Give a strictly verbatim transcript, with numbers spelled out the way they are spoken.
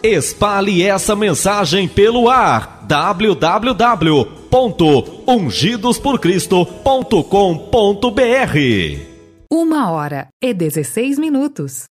Espalhe essa mensagem pelo ar. w w w ponto ungidos por cristo ponto com ponto b r. Uma hora e dezesseis minutos.